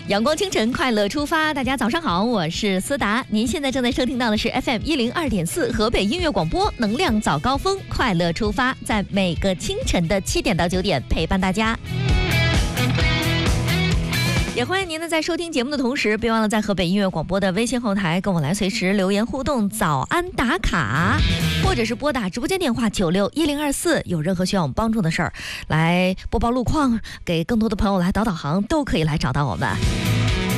阳光清晨，快乐出发。大家早上好，我是思达。您现在正在收听到的是 FM102.4 河北音乐广播，能量早高峰，快乐出发，在每个清晨的7点到9点陪伴大家。也欢迎您呢，在收听节目的同时，别忘了在河北音乐广播的微信后台跟我来随时留言互动、早安打卡，或者是拨打直播间电话961024，有任何需要我们帮助的事儿，来播报路况，给更多的朋友来导航，都可以来找到我们。